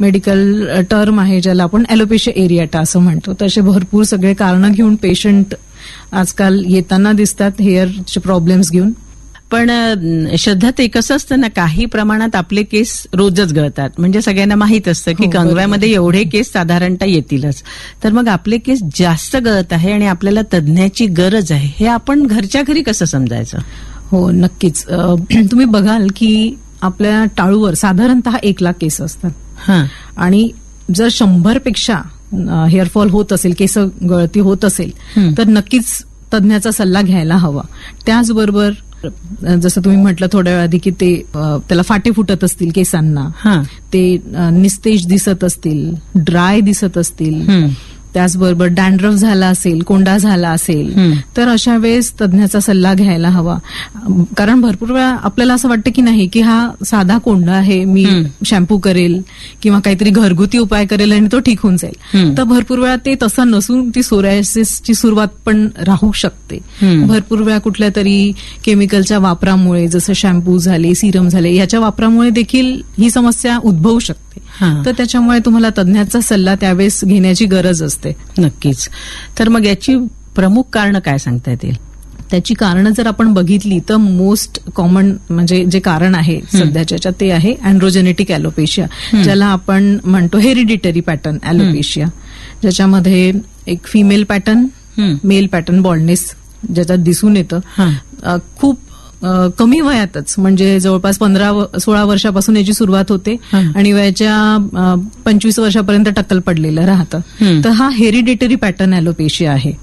Medical term आहे ज्याला आपण ॲलोपेशिया एरियाटा असं म्हणतो. तसे भरपूर सगळे कारणं घेऊन पेशंट आजकाल येताना दिसतात हेअरचे प्रॉब्लेम्स घेऊन. पण श्रद्धा, ते कसं असतं ना, काही प्रमाणात आपले केस रोजच गळतात. म्हणजे सगळ्यांना माहित असतं की कंगव्यामध्ये एवढे केस साधारणतः येतीलच. तर मग आपले केस जास्त गळत आहे आणि आपल्याला तज्ञाची गरज आहे, हे आपण घरच्या घरी कसं समजायचं? हो, नक्कीच. तुम्ही बघाल की आपल्या टाळूवर साधारणतः 1,00,000 केस असतात आणि जर 100 पेक्षा हेअरफॉल होत असेल, केस गळती होत असेल तर नक्कीच तज्ञाचा सल्ला घ्यायला हवा. त्याचबरोबर जसं तुम्ही म्हटलं थोड्या वेळ आधी की ते त्याला फाटे फुटत असतील केसांना, ते निस्तेज दिसत असतील, ड्राय दिसत असतील, त्याचबरोबर डॅन्ड्रफ झाला असेल, कोंडा झाला असेल, तर अशा वेळेस तज्ञाचा सल्ला घ्यायला हवा. कारण भरपूर वेळा आपल्याला असं वाटतं की नाही की हा साधा कोंडा आहे, मी शॅम्पू करेल किंवा काहीतरी घरगुती उपाय करेल आणि तो ठीक होऊन जाईल. तर भरपूर वेळा ते तसं नसून ती सोरायसिसची सुरुवात पण राहू शकते. भरपूर वेळा कुठल्या तरी केमिकलच्या वापरामुळे, जसं शॅम्पू झाले, सिरम झाले, याच्या वापरामुळे देखील ही समस्या उद्भवू शकते. तर त्याच्यामुळे तुम्हाला तज्ञाचा सल्ला त्यावेळेस घेण्याची गरज असते. नक्कीच. तर मग याची प्रमुख कारणं काय सांगता येतील? त्याची कारणं जर आपण बघितली तर मोस्ट कॉमन म्हणजे जे कारण आहे सध्याच्या ते आहे अँड्रोजेनेटिक ॲलोपेशिया, ज्याला आपण म्हणतो हेरिडिटरी पॅटर्न ॲलोपेशिया, ज्याच्यामध्ये एक female pattern, mail pattern baldness ज्याच्यात दिसून येतं. खूप कमी वयातच, म्हणजे जवळपास 15-16 वर्षापासून याची सुरुवात होते आणि वयाच्या 25 वर्षापर्यंत टक्कल पडलेलं राहतं. तर हा हेरिडिटरी पॅटर्न ॲलोपेशिया आहे,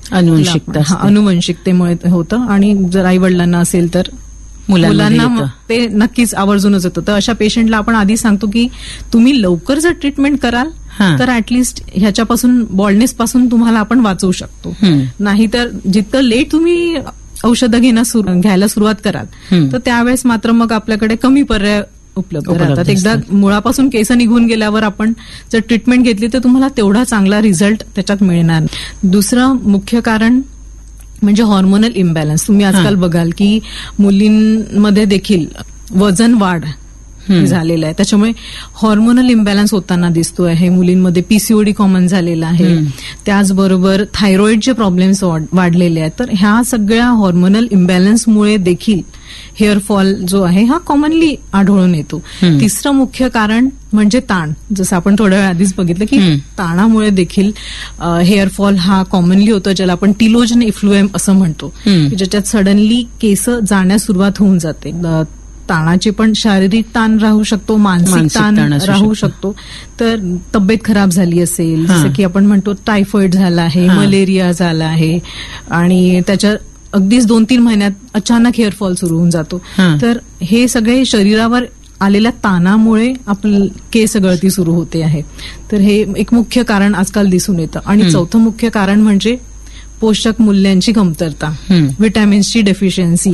अनुवंशिकतेमुळे होतं. आणि जर आई वडिलांना असेल तर मुलांना ते नक्कीच आवर्जूनच होतं. तर अशा पेशंटला आपण आधी सांगतो की तुम्ही लवकर जर ट्रीटमेंट कराल तर ऍटलिस्ट ह्याच्यापासून, बॉल्डनेस पासून तुम्हाला आपण वाचवू शकतो. नाहीतर जितकं लेट तुम्ही औषधं घ्यायला सुरुवात कराल तर त्यावेळेस मात्र मग आपल्याकडे कमी पर्याय उपलब्ध राहतात. एकदा मुळापासून केस निघून गेल्यावर आपण जर ट्रीटमेंट घेतली तर तुम्हाला तेवढा चांगला रिझल्ट त्याच्यात मिळणार. दुसरं मुख्य कारण म्हणजे हॉर्मोनल इम्बॅलन्स. तुम्ही आजकाल बघाल की मुलींमध्ये देखील वजन वाढ झालेलं आहे, त्याच्यामुळे हॉर्मोनल इम्बॅलन्स होताना दिसतो आहे. मुलींमध्ये पीसीओडी कॉमन झालेला आहे, त्याचबरोबर थायरॉइडचे प्रॉब्लेम्स वाढलेले आहेत. तर ह्या सगळ्या हॉर्मोनल इम्बॅलन्समुळे देखील हेअरफॉल जो आहे हा कॉमनली आढळून येतो. तिसरं मुख्य कारण म्हणजे ताण. जसं आपण थोड्या वेळ आधीच बघितलं की ताणामुळे देखील हेअरफॉल हा कॉमनली होतो, ज्याला आपण टिलोजन इफ्लुएम असं म्हणतो, ज्याच्यात सडनली केस जाण्यास सुरुवात होऊन जाते. ताणाचे पण शारीरिक ताण राहू शकतो, मानसिक ताण राहू शकतो. तर तब्येत खराब झाली असेल, जसं की आपण म्हणतो टायफॉइड झाला आहे, मलेरिया झाला आहे आणि त्याच्या अगदीच 2-3 महिन्यात अचानक हेअरफॉल सुरू होऊन जातो. तर हे सगळे शरीरावर आलेल्या ताणामुळे आपली केस गळती सुरू होते आहे. तर हे एक मुख्य कारण आजकाल दिसून येतं. आणि चौथं मुख्य कारण म्हणजे पोषक मूल्यांची कमतरता, व्हिटॅमिन्सची डेफिशियन्सी.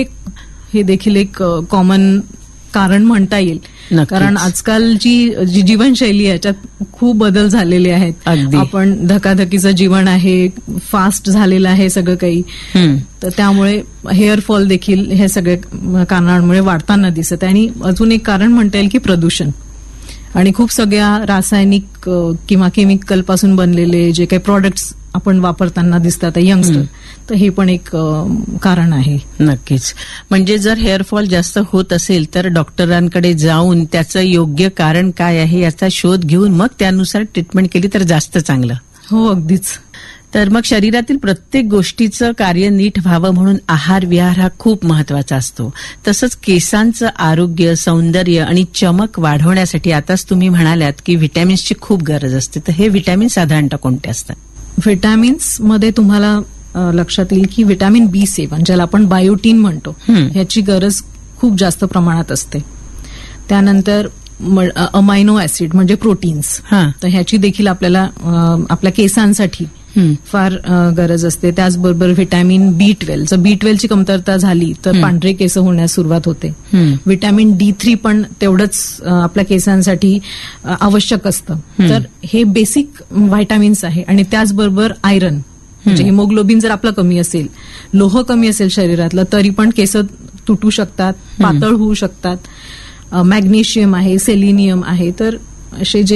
हे देखील एक कॉमन कारण म्हणता येईल. कारण आजकालची जी जीवनशैली आहे याच्यात खूप बदल झालेले आहेत. आपण धकाधकीचं जीवन आहे, फास्ट झालेलं आहे सगळं काही. तर त्यामुळे हेअरफॉल देखील हे सगळ्या कारणांमुळे वाढताना दिसत आहे. आणि अजून एक कारण म्हणता येईल की प्रदूषण. आणि खूप सगळ्या रासायनिक किंवा केमिकल पासून बनलेले जे काही प्रॉडक्ट्स आपण वापरताना दिसतात यंगस्टर, तर हे पण एक कारण आहे. नक्कीच. म्हणजे जर हेअरफॉल जास्त होत असेल तर डॉक्टरांकडे जाऊन त्याचं योग्य कारण काय आहे याचा शोध घेऊन मग त्यानुसार ट्रीटमेंट केली तर जास्त चांगलं. हो, अगदीच. तर मग शरीरातील प्रत्येक गोष्टीचं कार्य नीट व्हावं म्हणून आहार विहार हा खूप महत्वाचा असतो. तसंच केसांचं आरोग्य, सौंदर्य आणि चमक वाढवण्यासाठी आताच तुम्ही म्हणाल्यात की व्हिटॅमिन्सची खूप गरज असते. तर हे व्हिटॅमिन साधारणतः कोणते असतात? व्हिटॅमिन्समध्ये तुम्हाला लक्षात येईल की व्हिटॅमिन B7 ज्याला आपण बायोटीन म्हणतो, ह्याची गरज खूप जास्त प्रमाणात असते. त्यानंतर अमायनो ऍसिड म्हणजे प्रोटीन्स, तर ह्याची देखील आपल्याला आपल्या केसांसाठी फार गरज असते. त्याचबरोबर व्हिटॅमिन B12, जर B12ची कमतरता झाली तर पांढरे केस होण्यास सुरुवात होते. व्हिटॅमिन D3 पण तेवढंच आपल्या केसांसाठी आवश्यक असतं. तर हे बेसिक व्हिटॅमिन्स आहे. आणि त्याचबरोबर आयरन म्हणजे हिमोग्लोबिन जर आपलं कमी असेल, लोह कमी असेल शरीरातलं, तरी पण केस तुटू शकतात, पातळ होऊ शकतात. मॅग्नेशियम आहे, सेलिनियम आहे. तर असे जे